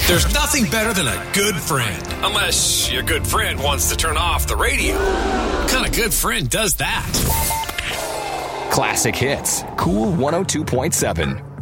There's nothing better than a good friend. Unless your good friend wants to turn off the radio. What kind of good friend does that? Classic Hits. Cool 102.7.